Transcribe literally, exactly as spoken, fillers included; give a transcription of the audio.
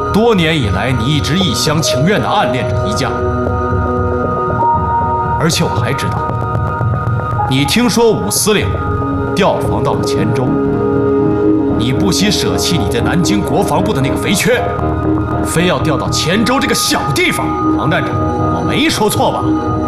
多年以来，你一直一厢情愿地暗恋着宜家，而且我还知道，你听说武司令调防到了黔州，你不惜舍弃你在南京国防部的那个肥缺，非要调到黔州这个小地方。王站长，我没说错吧？